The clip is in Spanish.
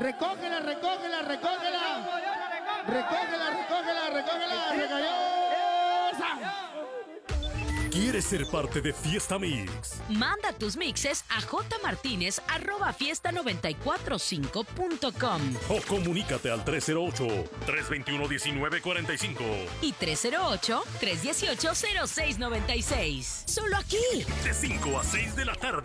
Recógela, recógela, recógela. Recógela, recógela, recógela. Recayó. ¿Quieres ser parte de Fiesta Mix? Manda tus mixes a jmartinez@fiesta945.com O comunícate al 308-321-1945. y 308-318-0696. Solo aquí. De 5 a 6 de la tarde.